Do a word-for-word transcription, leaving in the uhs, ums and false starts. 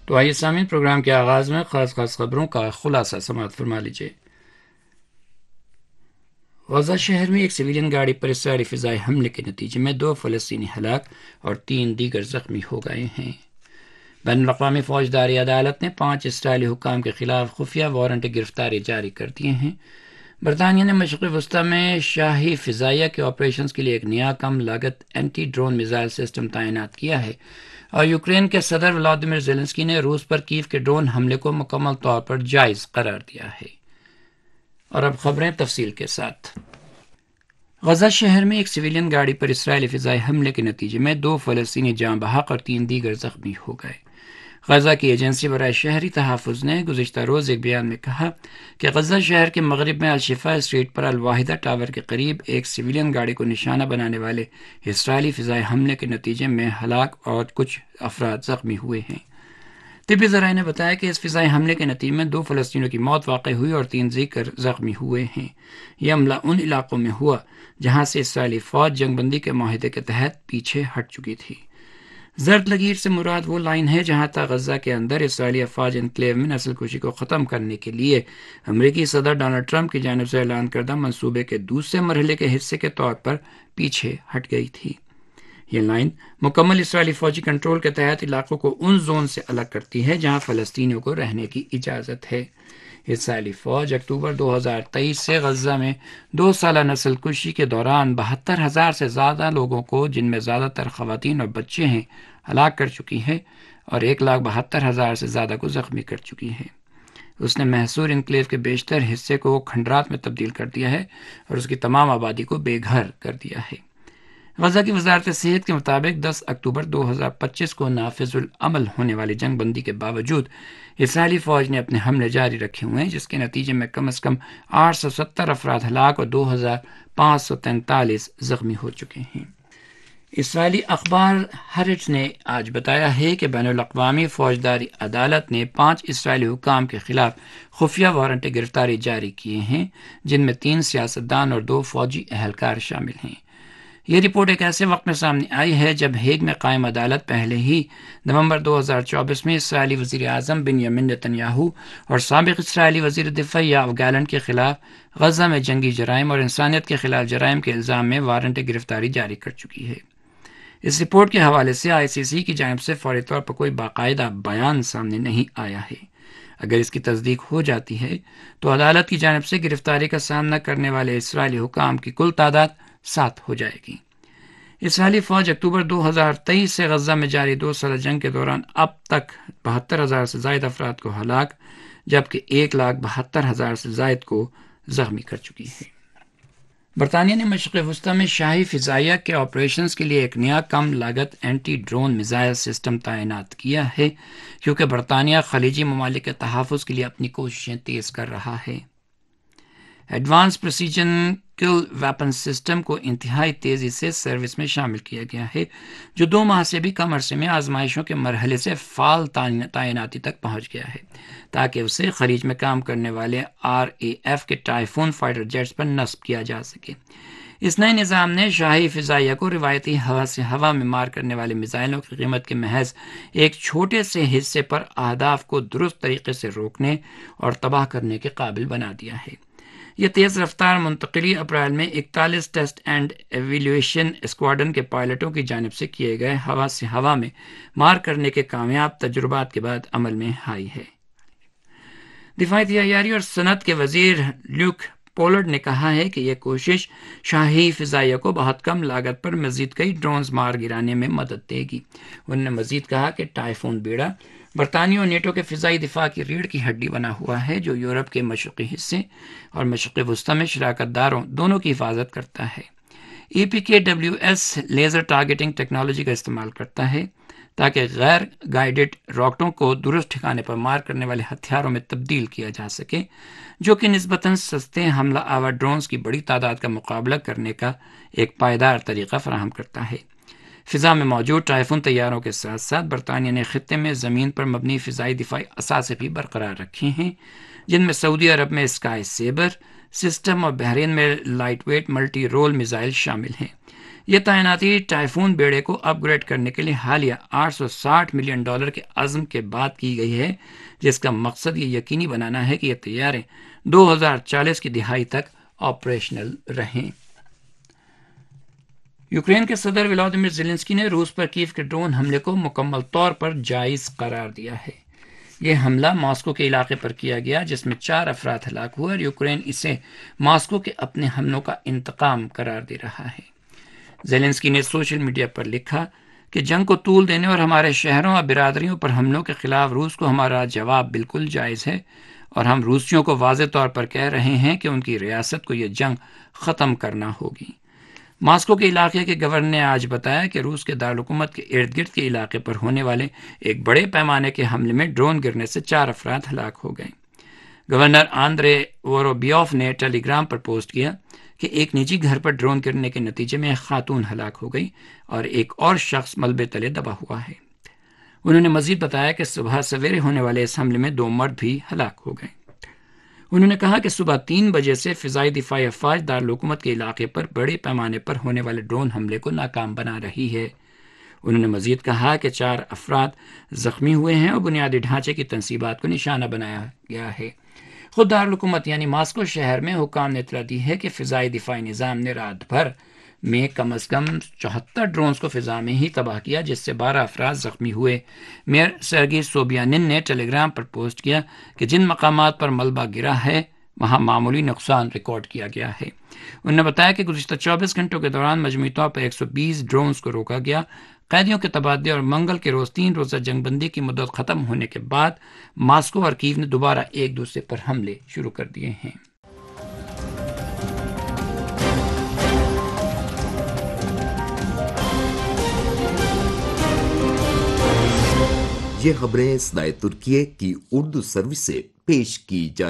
تو آئیے سامعین، پروگرام کے آغاز میں خاص خاص خبروں کا خلاصہ سماعت فرما لیجیے۔ غزہ شہر میں ایک سویلین گاڑی پر اسرائیلی فضائی حملے کے نتیجے میں دو فلسطینی ہلاک اور تین دیگر زخمی ہو گئے ہیں۔ بین الاقوامی فوجداری عدالت نے پانچ اسرائیلی حکام کے خلاف خفیہ وارنٹ گرفتاری جاری کر دیے ہیں۔ برطانیہ نے مشرق وسطی میں شاہی فضائیہ کے آپریشنز کے لیے ایک نیا کم لاگت اینٹی ڈرون میزائل سسٹم تعینات کیا ہے، اور یوکرین کے صدر ولادیمیر زیلنسکی نے روس پر کیف کے ڈرون حملے کو مکمل طور پر جائز قرار دیا ہے۔ اور اب خبریں تفصیل کے ساتھ۔ غزہ شہر میں ایک سویلین گاڑی پر اسرائیلی فضائی حملے کے نتیجے میں دو فلسطینی جاں بحق اور تین دیگر زخمی ہو گئے۔ غزہ کی ایجنسی برائے شہری تحفظ نے گزشتہ روز ایک بیان میں کہا کہ غزہ شہر کے مغرب میں الشفا اسٹریٹ پر الواحدہ ٹاور کے قریب ایک سویلین گاڑی کو نشانہ بنانے والے اسرائیلی فضائی حملے کے نتیجے میں ہلاک اور کچھ افراد زخمی ہوئے ہیں۔ طبی ذرائع نے بتایا کہ اس فضائی حملے کے نتیجے میں دو فلسطینیوں کی موت واقع ہوئی اور تین دیگر زخمی ہوئے ہیں۔ یہ حملہ ان علاقوں میں ہوا جہاں سے اسرائیلی فوج جنگ بندی کے معاہدے کے تحت پیچھے ہٹ چکی تھی۔ زرد لکیر سے مراد وہ لائن ہے جہاں تک غزہ کے اندر اسرائیلی افواج انکلیو میں نسل کشی کو ختم کرنے کے لیے امریکی صدر ڈونلڈ ٹرمپ کی جانب سے اعلان کردہ منصوبے کے دوسرے مرحلے کے حصے کے طور پر پیچھے ہٹ گئی تھی۔ یہ لائن مکمل اسرائیلی فوجی کنٹرول کے تحت علاقوں کو ان زون سے الگ کرتی ہے جہاں فلسطینیوں کو رہنے کی اجازت ہے۔ اسرائیلی فوج اکتوبر دو ہزار تیئیس سے غزہ میں دو سالہ نسل کشی کے دوران بہتر ہزار سے زیادہ لوگوں کو، جن میں زیادہ تر خواتین اور بچے ہیں، ہلاک کر چکی ہے اور ایک لاکھ بہتر ہزار سے زیادہ کو زخمی کر چکی ہے۔ اس نے محصور انکلیو کے بیشتر حصے کو کھنڈرات میں تبدیل کر دیا ہے اور اس کی تمام آبادی کو بے گھر کر دیا ہے۔ غزہ کی وزارت صحت کے مطابق دس اکتوبر دو ہزار پچیس کو نافذ العمل ہونے والی جنگ بندی کے باوجود اسرائیلی فوج نے اپنے حملے جاری رکھے ہوئے ہیں، جس کے نتیجے میں کم از کم آٹھ سو ستر افراد ہلاک اور دو ہزار پانچ سو تینتالیس زخمی ہو چکے ہیں۔ اسرائیلی اخبار ہرٹز نے آج بتایا ہے کہ بین الاقوامی فوجداری عدالت نے پانچ اسرائیلی حکام کے خلاف خفیہ وارنٹ گرفتاری جاری کیے ہیں، جن میں تین سیاستدان اور دو فوجی اہلکار شامل ہیں۔ یہ رپورٹ ایک ایسے وقت میں سامنے آئی ہے جب ہیگ میں قائم عدالت پہلے ہی نومبر دو ہزار چوبیس میں اسرائیلی وزیر اعظم بنیامین نیتن یاہو اور سابق اسرائیلی وزیر دفاع یوآف گالنٹ کے خلاف غزہ میں جنگی جرائم اور انسانیت کے خلاف جرائم کے الزام میں وارنٹ گرفتاری جاری کر چکی ہے۔ اس رپورٹ کے حوالے سے آئی سی سی کی جانب سے فوری طور پر کوئی باقاعدہ بیان سامنے نہیں آیا ہے۔ اگر اس کی تصدیق ہو جاتی ہے تو عدالت کی جانب سے گرفتاری کا سامنا کرنے والے اسرائیلی حکام کی کل تعداد سات ہو جائے گی۔ اسرائیلی فوج اکتوبر دو ہزار تیئیس سے غزہ میں جاری دو سالہ جنگ کے دوران اب تک بہتر ہزار سے زائد افراد کو ہلاک جبکہ ایک لاکھ بہتر ہزار سے زائد کو زخمی کر چکی ہے۔ برطانیہ نے مشرق وسطی میں شاہی فضائیہ کے آپریشنز کے لیے ایک نیا کم لاگت اینٹی ڈرون میزائل سسٹم تعینات کیا ہے، کیونکہ برطانیہ خلیجی ممالک کے تحفظ کے لیے اپنی کوششیں تیز کر رہا ہے۔ ایڈوانس پریسیجن کل ویپن سسٹم کو انتہائی تیزی سے سروس میں شامل کیا گیا ہے، جو دو ماہ سے بھی کم عرصے میں آزمائشوں کے مرحلے سے فعال تعیناتی تک پہنچ گیا ہے، تاکہ اسے خلیج میں کام کرنے والے آر اے ایف کے ٹائفون فائٹر جیٹس پر نصب کیا جا سکے۔ اس نئے نظام نے شاہی فضائیہ کو روایتی ہوا سے ہوا میں مار کرنے والے میزائلوں کی قیمت کے محض ایک چھوٹے سے حصے پر اہداف کو درست طریقے سے روکنے اور تباہ کرنے کے قابل بنا دیا ہے۔ یہ تیز رفتار منتقلی اپریل میں اکتالیس ٹیسٹ اینڈ ایویلیویشن اسکواڈرن کے پائلٹوں کی جانب سے کیے گئے ہوا سے ہوا میں مار کرنے کے کامیاب تجربات کے بعد عمل میں آئی ہے۔ دفاعی تیاری اور صنعت کے وزیر لیوک پولرڈ نے کہا ہے کہ یہ کوشش شاہی فضائیہ کو بہت کم لاگت پر مزید کئی ڈرونز مار گرانے میں مدد دے گی۔ انہوں نے مزید کہا کہ ٹائفون بیڑا برطانیہ اور نیٹو کے فضائی دفاع کی ریڑھ کی ہڈی بنا ہوا ہے، جو یورپ کے مشرقی حصے اور مشرق وسطی میں شراکت داروں دونوں کی حفاظت کرتا ہے۔ ای پی کے W S laser targeting technology کا استعمال کرتا ہے تاکہ غیر گائیڈڈ راکٹوں کو درست ٹھکانے پر مار کرنے والے ہتھیاروں میں تبدیل کیا جا سکے، جو کہ نسبتاً سستے حملہ آور ڈرونز کی بڑی تعداد کا مقابلہ کرنے کا ایک پائیدار طریقہ فراہم کرتا ہے۔ فضا میں موجود ٹائفون طیاروں کے ساتھ ساتھ برطانیہ نے خطے میں زمین پر مبنی فضائی دفاعی اثاثے بھی برقرار رکھے ہیں، جن میں سعودی عرب میں اسکائی سیبر سسٹم اور بحرین میں light wheat multi role missile شامل ہیں۔ یہ تعیناتی ٹائفون بیڑے کو اپ گریڈ کرنے کے لیے حالیہ آٹھ سو ساٹھ ملین ڈالر کے عزم کے بعد کی گئی ہے، جس کا مقصد یہ یقینی بنانا ہے کہ یہ طیارے دو ہزار چالیس کی دہائی تک آپریشنل رہیں۔ یوکرین کے صدر ولادیمیر زیلنسکی نے روس پر کیف کے ڈرون حملے کو مکمل طور پر جائز قرار دیا ہے۔ یہ حملہ ماسکو کے علاقے پر کیا گیا جس میں چار افراد ہلاک ہوئے اور یوکرین اسے ماسکو کے اپنے حملوں کا انتقام قرار دے رہا ہے۔ زیلنسکی نے سوشل میڈیا پر لکھا کہ جنگ کو طول دینے اور ہمارے شہروں اور برادریوں پر حملوں کے خلاف روس کو ہمارا جواب بالکل جائز ہے، اور ہم روسیوں کو واضح طور پر کہہ رہے ہیں کہ ان کی ریاست کو یہ جنگ ختم کرنا ہوگی۔ ماسکو کے علاقے کے گورنر نے آج بتایا کہ روس کے دارالحکومت کے ارد گرد کے علاقے پر ہونے والے ایک بڑے پیمانے کے حملے میں ڈرون گرنے سے چار افراد ہلاک ہو گئے۔ گورنر آندرے ووروبیوف نے ٹیلی گرام پر پوسٹ کیا کہ ایک نجی گھر پر ڈرون گرنے کے نتیجے میں ایک خاتون ہلاک ہو گئی اور ایک اور شخص ملبے تلے دبا ہوا ہے۔ انہوں نے مزید بتایا کہ صبح سویرے ہونے والے اس حملے میں دو مرد بھی ہلاک ہو گئے۔ انہوں نے کہا کہ صبح تین بجے سے فضائی دفاعی افواج دارالحکومت کے علاقے پر بڑے پیمانے پر ہونے والے ڈرون حملے کو ناکام بنا رہی ہے۔ انہوں نے مزید کہا کہ چار افراد زخمی ہوئے ہیں اور بنیادی ڈھانچے کی تنصیبات کو نشانہ بنایا گیا ہے۔ خود دارالحکومت یعنی ماسکو شہر میں حکام نے اطلاع دی ہے کہ فضائی دفاعی نظام نے رات بھر میں کم از کم چوہتر ڈرونز کو فضا میں ہی تباہ کیا، جس سے بارہ افراد زخمی ہوئے۔ میئر سرگی سوبیانن نے ٹیلی گرام پر پوسٹ کیا کہ جن مقامات پر ملبہ گرا ہے وہاں معمولی نقصان ریکارڈ کیا گیا ہے۔ انہوں نے بتایا کہ گزشتہ چوبیس گھنٹوں کے دوران مجموعی طور پر ایک سو بیس ڈرونز کو روکا گیا۔ قیدیوں کے تبادلے اور منگل کے روز تین روزہ جنگ بندی کی مدت ختم ہونے کے بعد ماسکو اور کیو نے دوبارہ ایک دوسرے پر حملے شروع کر دیے ہیں۔ یہ خبریں صدائے ترکیہ کی اردو سروس سے پیش کی جا